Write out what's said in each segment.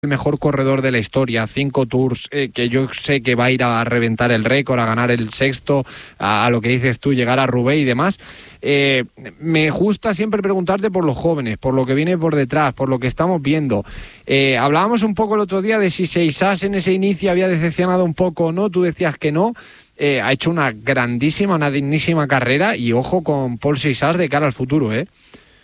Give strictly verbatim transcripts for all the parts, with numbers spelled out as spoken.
el mejor corredor de la historia, cinco tours, eh, que yo sé que va a ir a reventar el récord, a ganar el sexto, a, a lo que dices tú, llegar a Roubaix y demás. Eh, me gusta siempre preguntarte por los jóvenes, por lo que viene por detrás, por lo que estamos viendo. Eh, hablábamos un poco el otro día de si Seixas en ese inicio había decepcionado un poco o no, tú decías que no. Eh, ha hecho una grandísima, una dignísima carrera y ojo con Paul Seixas de cara al futuro, ¿eh?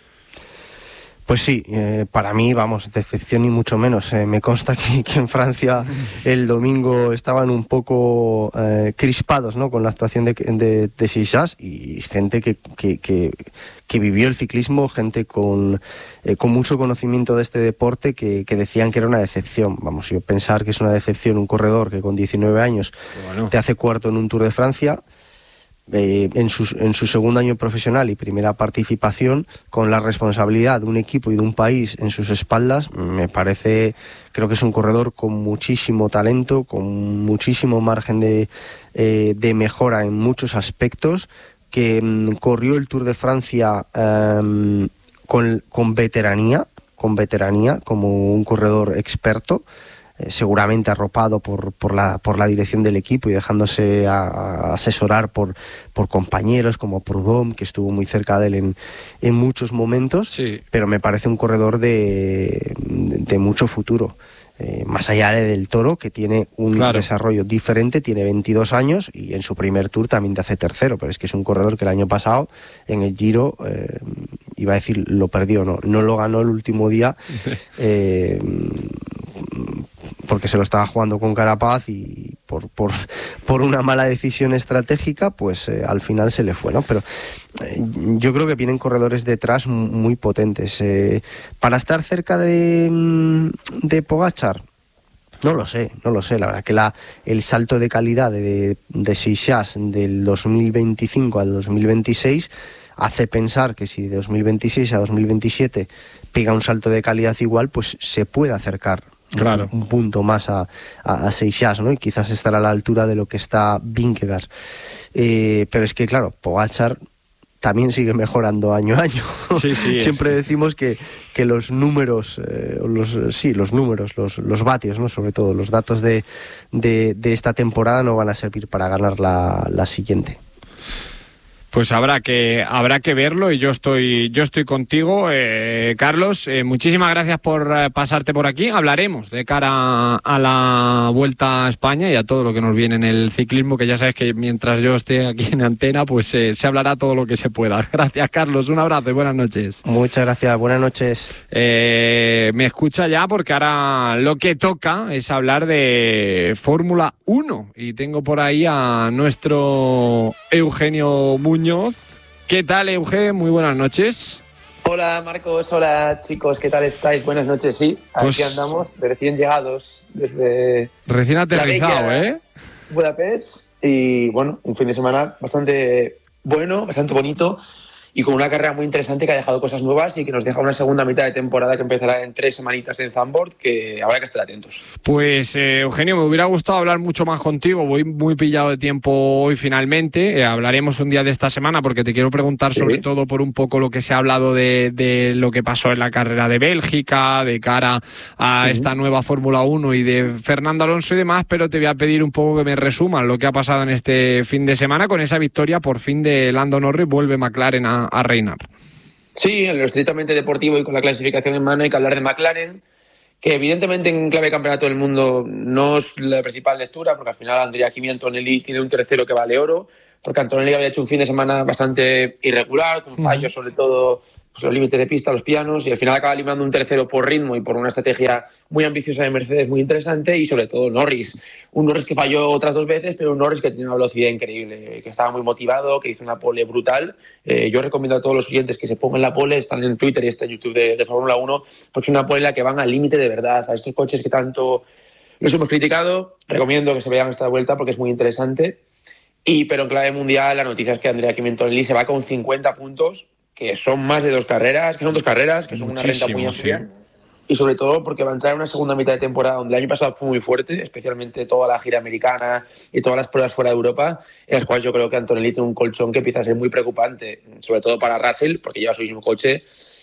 Pues sí, eh, para mí, vamos, decepción ni mucho menos. Eh, me consta que, que en Francia el domingo estaban un poco eh, crispados, ¿no?, con la actuación de, de, de Seixas, y gente que, que, que, que vivió el ciclismo, gente con, eh, con mucho conocimiento de este deporte que, que decían que era una decepción. Vamos, yo pensar que es una decepción un corredor que con diecinueve años bueno. te hace cuarto en un Tour de Francia. Eh, en, su, en su segundo año profesional y primera participación, con la responsabilidad de un equipo y de un país en sus espaldas, me parece, creo que es un corredor con muchísimo talento, con muchísimo margen de, eh, de mejora en muchos aspectos, que mm, corrió el Tour de Francia eh, con, con veteranía, con veteranía, como un corredor experto, Eh, seguramente arropado por, por, la, por la dirección del equipo y dejándose a, a asesorar por, por compañeros como Prudhomme, que estuvo muy cerca de él en, en muchos momentos, sí. Pero me parece un corredor de, de mucho futuro. Eh, más allá de Del Toro, que tiene un claro. desarrollo diferente, tiene veintidós años y en su primer Tour también te hace tercero, pero es que es un corredor que el año pasado en el Giro, eh, iba a decir, lo perdió, no, no lo ganó el último día, eh, porque se lo estaba jugando con Carapaz y por, por, por una mala decisión estratégica, pues eh, al final se le fue, ¿no? Pero eh, yo creo que vienen corredores detrás muy potentes. Eh, para estar cerca de, de Pogačar, no lo sé, no lo sé. La verdad que la, el salto de calidad de, de Seixas del dos mil veinticinco al dos mil veintiséis hace pensar que si de dos mil veintiséis a dos mil veintisiete pega un salto de calidad igual, pues se puede acercar claro. un, un punto más a, a, a Seixas, ¿no? Y quizás estar a la altura de lo que está Vingegaard. Eh, pero es que, claro, Pogačar también sigue mejorando año a año. Sí, sí, siempre es. decimos que, que los números, eh, los, sí, los números, los, los vatios, ¿no?, sobre todo los datos de, de, de esta temporada no van a servir para ganar la, la siguiente. Pues habrá que habrá que verlo y yo estoy yo estoy contigo, eh, Carlos. Eh, muchísimas gracias por eh, pasarte por aquí. Hablaremos de cara a la Vuelta a España y a todo lo que nos viene en el ciclismo, que ya sabes que mientras yo esté aquí en antena, pues eh, se hablará todo lo que se pueda. Gracias, Carlos. Un abrazo y buenas noches. Muchas gracias. Buenas noches. Eh, me escucha ya porque ahora lo que toca es hablar de Fórmula uno y tengo por ahí a nuestro Eugenio Muñoz. ¿Qué tal, Euge? Muy buenas noches. Hola, Marcos. Hola, chicos. ¿Qué tal estáis? Buenas noches. Sí, pues aquí andamos, de recién llegados desde... Recién aterrizado, ¿eh? Budapest. Y, bueno, un fin de semana bastante bueno, bastante bonito y con una carrera muy interesante que ha dejado cosas nuevas y que nos deja una segunda mitad de temporada que empezará en tres semanitas en Zandvoort, que habrá que estar atentos. Pues eh, Eugenio, me hubiera gustado hablar mucho más contigo, voy muy pillado de tiempo hoy finalmente, eh, hablaremos un día de esta semana porque te quiero preguntar sobre sí. todo por un poco lo que se ha hablado de, de lo que pasó en la carrera de Bélgica, de cara a sí. esta nueva Fórmula uno y de Fernando Alonso y demás, pero te voy a pedir un poco que me resuman lo que ha pasado en este fin de semana con esa victoria por fin de Lando Norris, vuelve McLaren a a reinar. Sí, en lo estrictamente deportivo y con la clasificación en mano hay que hablar de McLaren, que evidentemente en clave campeonato del mundo no es la principal lectura, porque al final Andrea Kimi Antonelli tiene un tercero que vale oro, porque Antonelli había hecho un fin de semana bastante irregular, con fallos, sobre todo pues, los límites de pista, los pianos, y al final acaba eliminando un tercero por ritmo y por una estrategia muy ambiciosa de Mercedes, muy interesante, y sobre todo Norris. Un Norris que falló otras dos veces, pero un Norris que tiene una velocidad increíble, que estaba muy motivado, que hizo una pole brutal. Eh, yo recomiendo a todos los oyentes que se pongan la pole, están en Twitter y está en YouTube de, de Fórmula uno, porque es una pole en la que van al límite de verdad, a estos coches que tanto los hemos criticado. Recomiendo que se vean esta vuelta porque es muy interesante. Y, pero en clave mundial, la noticia es que Andrea Kimi Antonelli se va con cincuenta puntos, que son más de dos carreras, que son dos carreras, que son Muchísimo, una renta muy amplia. Sí. Y sobre todo porque va a entrar en una segunda mitad de temporada donde el año pasado fue muy fuerte, especialmente toda la gira americana y todas las pruebas fuera de Europa, en las cuales yo creo que Antonelli tiene un colchón que empieza a ser muy preocupante, sobre todo para Russell, porque lleva su mismo coche,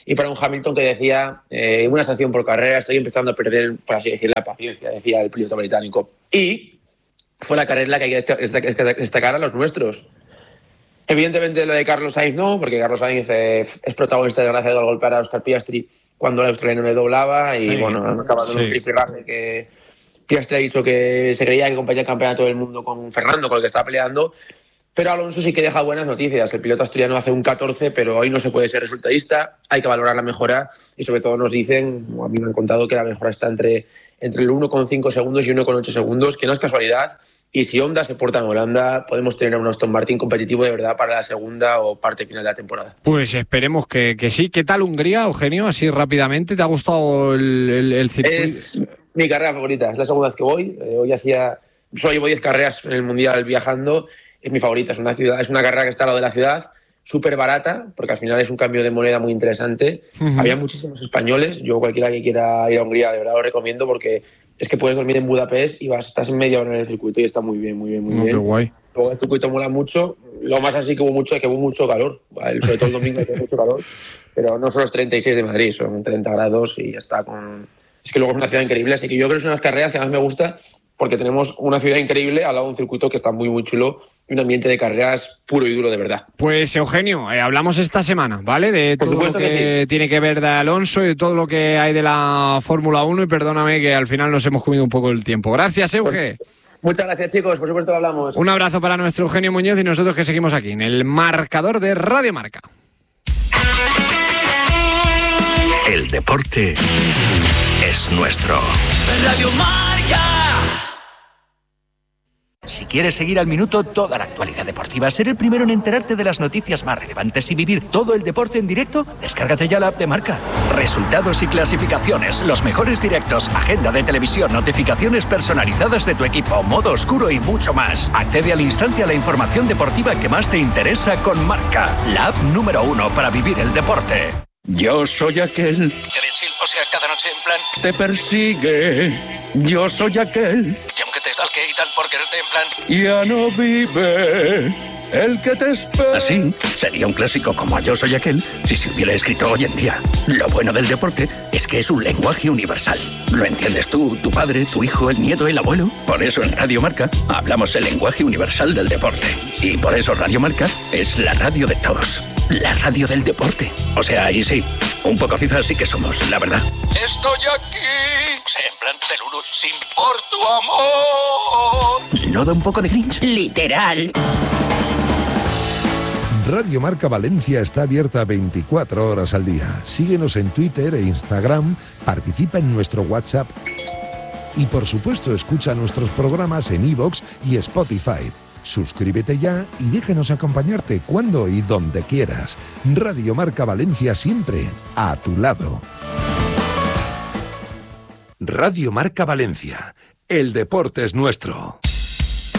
y para un Hamilton que decía, eh, una sanción por carrera, estoy empezando a perder, por así decir, la paciencia, decía el piloto británico. Y fue la carrera en la que hay que destacar a los nuestros. Evidentemente lo de Carlos Sainz no, porque Carlos Sainz eh, es protagonista de gracia del golpear a Oscar Piastri cuando el australiano le doblaba y sí, bueno, han acabado sí. en un rifirrafe que Piastri ha dicho que se creía que compartía el campeonato del mundo con Fernando, con el que estaba peleando, pero Alonso sí que deja buenas noticias. El piloto asturiano hace un catorce, pero hoy no se puede ser resultadista, hay que valorar la mejora y sobre todo nos dicen, a mí me han contado que la mejora está entre, entre el uno coma cinco segundos y uno coma ocho segundos, que no es casualidad. Y si Honda se porta en Holanda, podemos tener un Aston Martin competitivo de verdad para la segunda o parte final de la temporada. Pues esperemos que, que sí. ¿Qué tal Hungría, Eugenio? Así rápidamente, ¿te ha gustado el, el, el circuito? Es mi carrera favorita, es la segunda vez que voy. Eh, hoy hacía, solo llevo diez carreras en el Mundial viajando. Es mi favorita, es una ciudad, es una carrera que está al lado de la ciudad, súper barata, porque al final es un cambio de moneda muy interesante. Uh-huh. Había muchísimos españoles. Yo cualquiera que quiera ir a Hungría, de verdad lo recomiendo porque es que puedes dormir en Budapest y vas, estás en media hora en el circuito y está muy bien, muy bien, muy no, bien. Qué guay. Luego el circuito mola mucho. Lo más así que hubo mucho, que hubo mucho calor. Sobre todo el domingo que hubo mucho calor. Pero no son los treinta y seis de Madrid, son treinta grados y ya está con... Es que luego es una ciudad increíble, así que yo creo que es una de las carreras que más me gusta porque tenemos una ciudad increíble al lado de un circuito que está muy, muy chulo y un ambiente de carreras puro y duro de verdad. Pues Eugenio, eh, hablamos esta semana, ¿vale? De todo lo que, que sí. tiene que ver de Alonso y de todo lo que hay de la Fórmula uno y perdóname que al final nos hemos comido un poco el tiempo. Gracias, Euge. Pues, muchas gracias, chicos, por supuesto hablamos. Un abrazo para nuestro Eugenio Muñoz y nosotros que seguimos aquí en el marcador de Radio Marca. El deporte es nuestro. Radio Marca. Si quieres seguir al minuto toda la actualidad deportiva, ser el primero en enterarte de las noticias más relevantes y vivir todo el deporte en directo, descárgate ya la app de Marca. Resultados y clasificaciones, los mejores directos, agenda de televisión, notificaciones personalizadas de tu equipo, modo oscuro y mucho más. Accede al instante a la información deportiva que más te interesa con Marca, la app número uno para vivir el deporte. Yo soy aquel... O sea, cada noche en plan... Te persigue. Yo soy aquel... Y aunque te stalke y tal por quererte en plan... Ya no vive el que te espera. Así, sería un clásico como Yo soy aquel si se hubiera escrito hoy en día. Lo bueno del deporte es que es un lenguaje universal. Lo entiendes tú, tu padre, tu hijo, el nieto, el abuelo. Por eso en Radio Marca hablamos el lenguaje universal del deporte. Y por eso Radio Marca es la radio de todos. La radio del deporte. O sea, ahí sí, un poco fifas sí que somos, la verdad. Estoy aquí. O sea, en plan Teluru, sin por tu amor. ¿No da un poco de cringe? Literal. Radio Marca Valencia está abierta veinticuatro horas al día. Síguenos en Twitter e Instagram, participa en nuestro WhatsApp y por supuesto escucha nuestros programas en iVoox y Spotify. Suscríbete ya y déjanos acompañarte cuando y donde quieras. Radio Marca Valencia siempre a tu lado. Radio Marca Valencia. El deporte es nuestro.